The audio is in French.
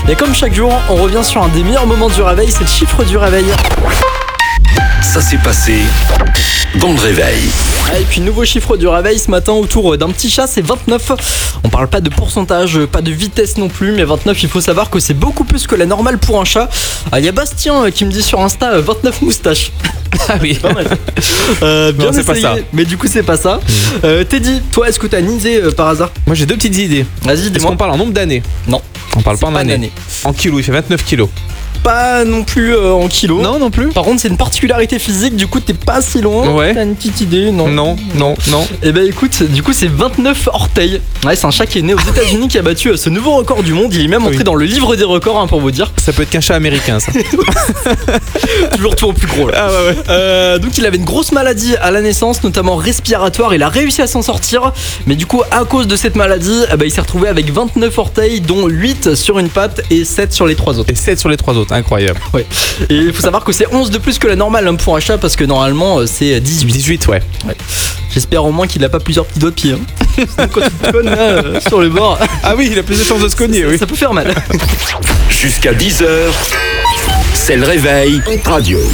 Et comme chaque jour, on revient sur un des meilleurs moments du réveil, c'est le chiffre du réveil. Ça s'est passé dans le réveil. Et puis nouveau chiffre du réveil ce matin autour d'un petit chat, c'est 29. On parle pas de pourcentage, pas de vitesse non plus, mais 29, il faut savoir que c'est beaucoup plus que la normale pour un chat. Il y a Bastien qui me dit sur Insta 29 moustaches. Ah oui. Pas mal. Bien Non, c'est pas essayé, ça. mais du coup c'est pas ça. Teddy, toi est-ce que t'as une idée par hasard? Moi j'ai deux petites idées. Vas-y, Est-ce dis-moi. qu'on parle en nombre d'années? Non, On parle c'est pas en pas années. d'année. En kilos, il fait 29 kilos. Pas non plus en kilos. Non plus. Par contre c'est une particularité physique, du coup t'es pas si loin. Ouais. T'as une petite idée? Non. Non. Et bah écoute, du coup c'est 29 orteils. Ouais, c'est un chat qui est né aux États-Unis qui a battu ce nouveau record du monde. Il est même entré Oui. dans le livre des records, hein, pour vous dire. Ça peut être qu'un chat américain, ça. Toujours tout en plus gros là. Ah ouais. Donc il avait une grosse maladie à la naissance, notamment respiratoire. Il a réussi à s'en sortir, mais du coup à cause de cette maladie, il s'est retrouvé avec 29 orteils, dont 8 sur une patte et 7 sur les 3 autres. Et 7 sur les 3 autres, incroyable. Ouais. Et il faut savoir que c'est 11 de plus que la normale, hein, pour un chat, parce que normalement c'est 18. 18, ouais. J'espère au moins qu'il a pas plusieurs petits doigts de pied, hein. Sinon, quand tu te cognes là, sur le bord, Ah oui, il a plus de chances de se cogner, oui. ça peut faire mal. Jusqu'à 10h, c'est le réveil radio.